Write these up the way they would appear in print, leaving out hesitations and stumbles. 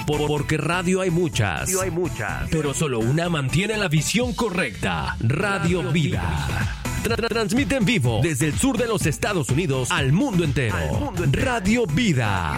Porque radio hay muchas, pero solo una mantiene la visión correcta. Radio Vida. Transmite en vivo desde el sur de los Estados Unidos al mundo entero. Radio Vida.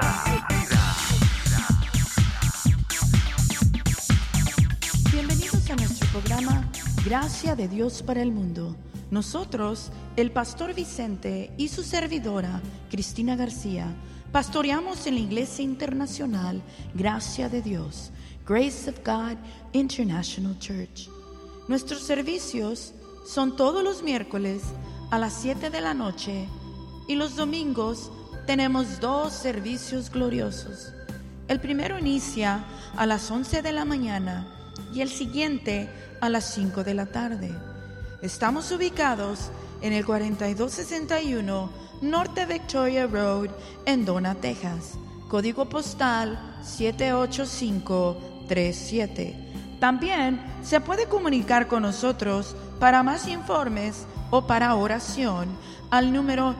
Bienvenidos a nuestro programa Gracia de Dios para el Mundo. Nosotros, el pastor Vicente y su servidora, Cristina García, pastoreamos en la Iglesia Internacional Gracia de Dios, Grace of God International Church. Nuestros servicios son todos los miércoles a las 7 de la noche y los domingos tenemos 2 servicios gloriosos. El primero inicia a las 11 de la mañana y el siguiente a las 5 de la tarde. Estamos ubicados en el 4261 Norte Victoria Road en Donna, Texas, código postal 78537. También se puede comunicar con nosotros para más informes o para oración al número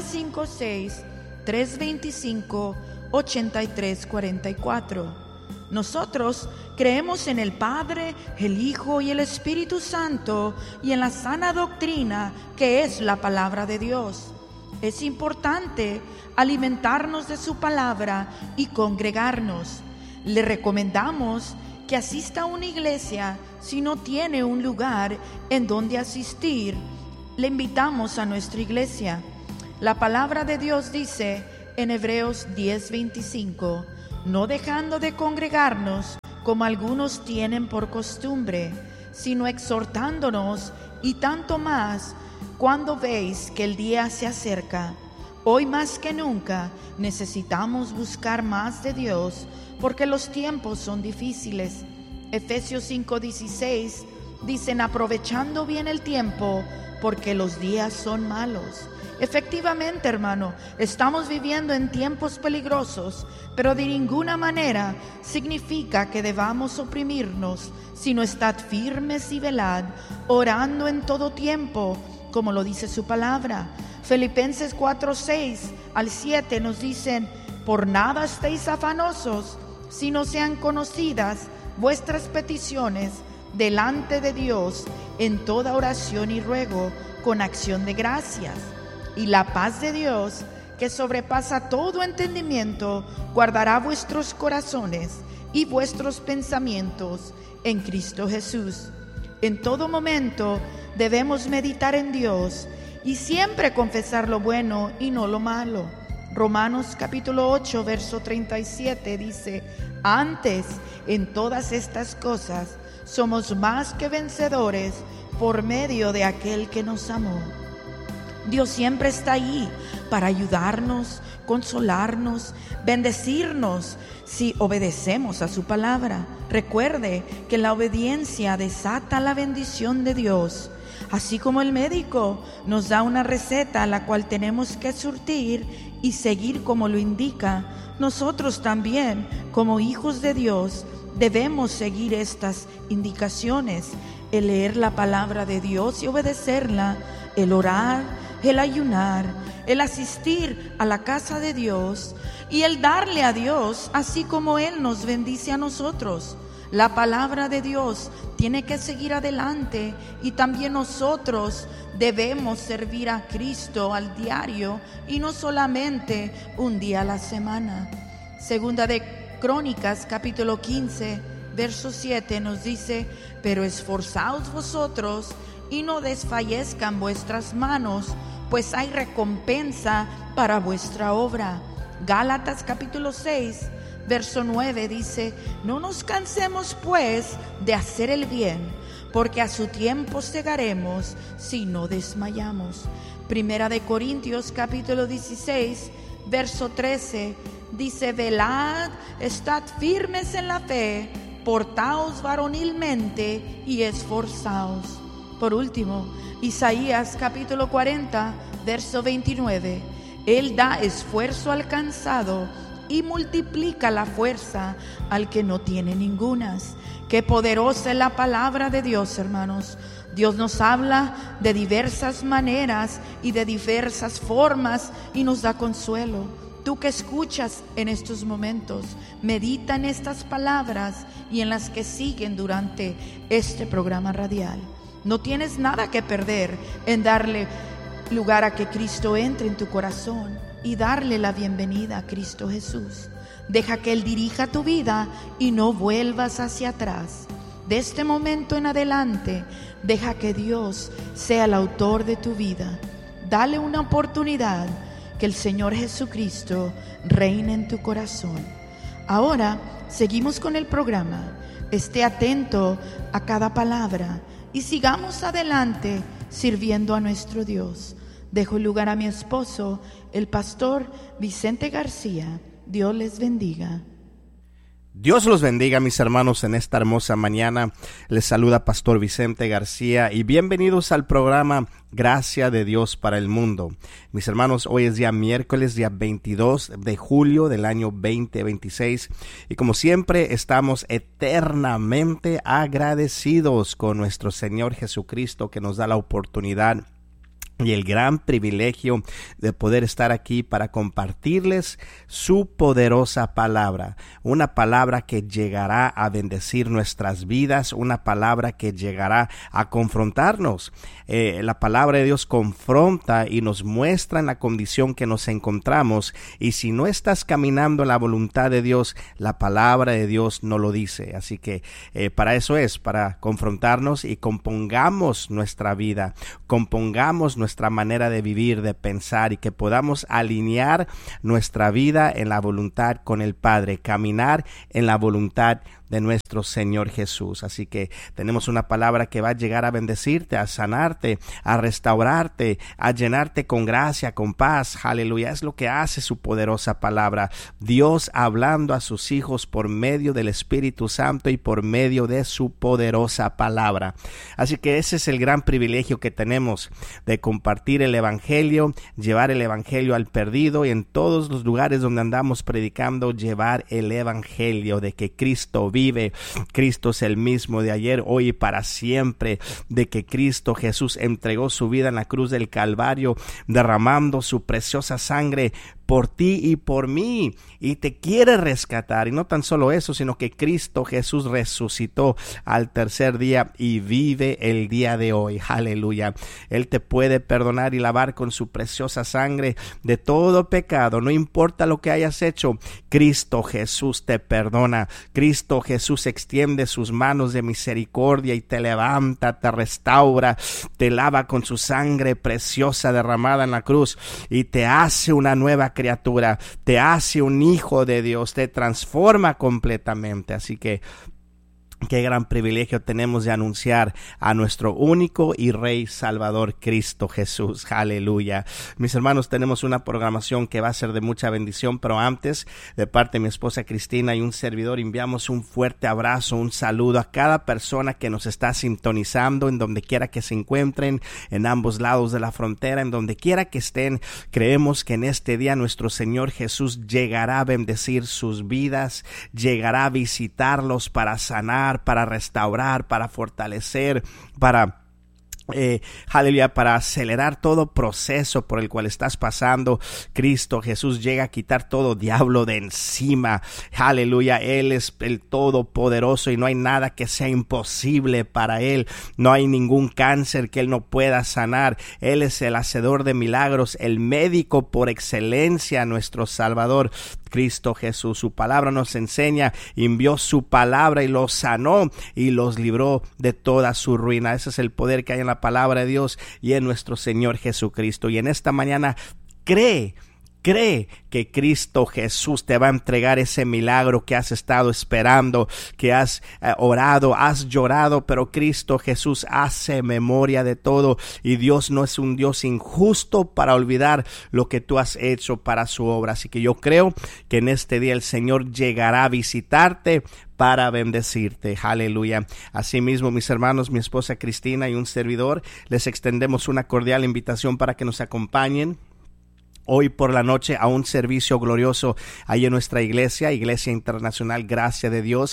956-325-8344. Nosotros creemos en el Padre, el Hijo y el Espíritu Santo y en la sana doctrina que es la palabra de Dios. Es importante alimentarnos de su palabra y congregarnos. Le recomendamos que asista a una iglesia si no tiene un lugar en donde asistir. Le invitamos a nuestra iglesia. La palabra de Dios dice en Hebreos 10:25, no dejando de congregarnos como algunos tienen por costumbre, sino exhortándonos, y tanto más cuando veis que el día se acerca. Hoy más que nunca necesitamos buscar más de Dios porque los tiempos son difíciles. Efesios 5:16 dicen, aprovechando bien el tiempo porque los días son malos. Efectivamente, hermano, estamos viviendo en tiempos peligrosos, pero de ninguna manera significa que debamos oprimirnos, sino estad firmes y velad, orando en todo tiempo, como lo dice su palabra. Filipenses 4:6-7 nos dicen, por nada estéis afanosos, sino sean conocidas vuestras peticiones delante de Dios en toda oración y ruego con acción de gracias. Y la paz de Dios, que sobrepasa todo entendimiento, guardará vuestros corazones y vuestros pensamientos en Cristo Jesús. En todo momento debemos meditar en Dios y siempre confesar lo bueno y no lo malo. Romanos capítulo 8, verso 37 dice, antes, en todas estas cosas, somos más que vencedores por medio de aquel que nos amó. Dios siempre está ahí para ayudarnos, consolarnos, bendecirnos si obedecemos a su palabra. Recuerde que la obediencia desata la bendición de Dios. Así como el médico nos da una receta a la cual tenemos que surtir y seguir como lo indica, nosotros también, como hijos de Dios, debemos seguir estas indicaciones: el leer la palabra de Dios y obedecerla, el orar, el ayunar, el asistir a la casa de Dios y el darle a Dios así como Él nos bendice a nosotros. La palabra de Dios tiene que seguir adelante y también nosotros debemos servir a Cristo al diario y no solamente un día a la semana. Segunda de Crónicas capítulo 15 verso 7 nos dice, pero esforzaos vosotros y no desfallezcan vuestras manos, pues hay recompensa para vuestra obra. Gálatas capítulo 6 verso 9 dice, no nos cansemos pues de hacer el bien, porque a su tiempo segaremos si no desmayamos. Primera de Corintios capítulo 16 verso 13 dice, velad, estad firmes en la fe, portaos varonilmente y esforzaos. Por último, Isaías capítulo 40 verso 29, Él da esfuerzo al cansado y multiplica la fuerza al que no tiene ningunas. Qué poderosa es la palabra de Dios, hermanos. Dios nos habla de diversas maneras y de diversas formas y nos da consuelo. Tú que escuchas en estos momentos, medita en estas palabras y en las que siguen durante este programa radial. No tienes nada que perder en darle lugar a que Cristo entre en tu corazón y darle la bienvenida a Cristo Jesús. Deja que Él dirija tu vida y no vuelvas hacia atrás. De este momento en adelante, deja que Dios sea el autor de tu vida. Dale una oportunidad, que el Señor Jesucristo reine en tu corazón. Ahora seguimos con el programa. Esté atento a cada palabra y sigamos adelante sirviendo a nuestro Dios. Dejo el lugar a mi esposo, el pastor Vicente García. Dios les bendiga. Dios los bendiga, mis hermanos, en esta hermosa mañana. Les saluda Pastor Vicente García y bienvenidos al programa Gracia de Dios para el Mundo. Mis hermanos, hoy es día miércoles, día 22 de julio del año 2026 y como siempre estamos eternamente agradecidos con nuestro Señor Jesucristo, que nos da la oportunidad y el gran privilegio de poder estar aquí para compartirles su poderosa palabra, una palabra que llegará a bendecir nuestras vidas, una palabra que llegará a confrontarnos. La palabra de Dios confronta y nos muestra en la condición que nos encontramos, y si no estás caminando en la voluntad de Dios, la palabra de Dios no lo dice. Así que para eso es, para confrontarnos y compongamos nuestra vida, compongamos nuestra manera de vivir, de pensar, y que podamos alinear nuestra vida en la voluntad con el Padre, caminar en la voluntad de nuestro Señor Jesús. Así que tenemos una palabra que va a llegar a bendecirte, a sanarte, a restaurarte, a llenarte con gracia, con paz. Aleluya, es lo que hace su poderosa palabra. Dios hablando a sus hijos por medio del Espíritu Santo y por medio de su poderosa palabra. Así que ese es el gran privilegio que tenemos de compartir el Evangelio, llevar el Evangelio al perdido, y en todos los lugares donde andamos predicando, llevar el Evangelio de que Cristo vive. Cristo es el mismo de ayer, hoy y para siempre, de que Cristo Jesús entregó su vida en la cruz del Calvario, derramando su preciosa sangre por ti y por mí, y te quiere rescatar. Y no tan solo eso, sino que Cristo Jesús resucitó al tercer día y vive el día de hoy. Aleluya. Él te puede perdonar y lavar con su preciosa sangre de todo pecado. No importa lo que hayas hecho, Cristo Jesús te perdona. Cristo Jesús extiende sus manos de misericordia y te levanta, te restaura, te lava con su sangre preciosa derramada en la cruz y te hace una nueva criatura, te hace un hijo de Dios, te transforma completamente. Así que qué gran privilegio tenemos de anunciar a nuestro único y Rey Salvador, Cristo Jesús. Aleluya. Mis hermanos, tenemos una programación que va a ser de mucha bendición, pero antes, de parte de mi esposa Cristina y un servidor, enviamos un fuerte abrazo, un saludo a cada persona que nos está sintonizando, en donde quiera que se encuentren, en ambos lados de la frontera, en donde quiera que estén. Creemos que en este día nuestro Señor Jesús llegará a bendecir sus vidas, llegará a visitarlos para sanar, para restaurar, para fortalecer, aleluya, para acelerar todo proceso por el cual estás pasando. Cristo Jesús llega a quitar todo diablo de encima. Aleluya, Él es el Todopoderoso y no hay nada que sea imposible para Él. No hay ningún cáncer que Él no pueda sanar. Él es el hacedor de milagros, el médico por excelencia, nuestro Salvador. Cristo Jesús, su palabra nos enseña, envió su palabra y los sanó y los libró de toda su ruina. Ese es el poder que hay en la palabra de Dios y en nuestro Señor Jesucristo. Y en esta mañana cree que Cristo Jesús te va a entregar ese milagro que has estado esperando, que has orado, has llorado, pero Cristo Jesús hace memoria de todo, y Dios no es un Dios injusto para olvidar lo que tú has hecho para su obra. Así que yo creo que en este día el Señor llegará a visitarte para bendecirte. Aleluya. Asimismo, mis hermanos, mi esposa Cristina y un servidor, les extendemos una cordial invitación para que nos acompañen hoy por la noche a un servicio glorioso ahí en nuestra Iglesia Internacional Gracia de Dios.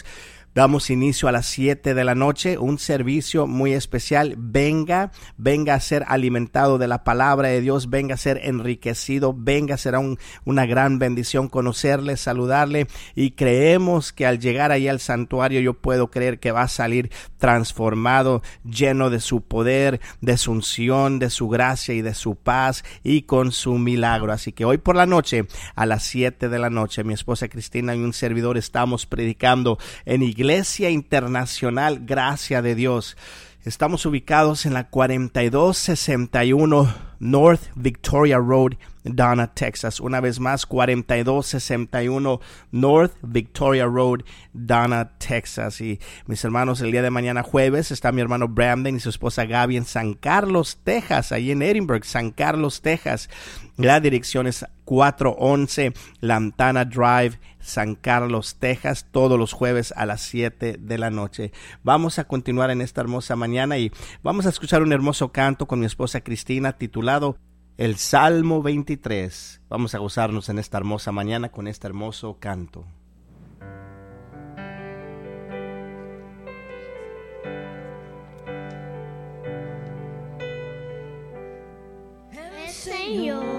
Damos inicio a las 7 de la noche, un servicio muy especial. Venga a ser alimentado de la palabra de Dios, venga a ser enriquecido, será una gran bendición conocerle, saludarle, y creemos que al llegar ahí al santuario yo puedo creer que va a salir transformado, lleno de su poder, de su unción, de su gracia y de su paz, y con su milagro. Así que hoy por la noche, a las 7 de la noche, mi esposa Cristina y un servidor estamos predicando en Iglesia Internacional Gracia de Dios. Estamos ubicados en la 4261 North Victoria Road, Donna, Texas. Una vez más, 4261 North Victoria Road, Donna, Texas. Y mis hermanos, el día de mañana jueves está mi hermano Brandon y su esposa Gaby en San Carlos, Texas, ahí en Edinburgh, San Carlos, Texas. La dirección es 411 Lantana Drive, San Carlos, Texas, todos los jueves a las 7 de la noche. Vamos a continuar en esta hermosa mañana y vamos a escuchar un hermoso canto con mi esposa Cristina titulado El Salmo 23. Vamos a gozarnos en esta hermosa mañana con este hermoso canto. El Señor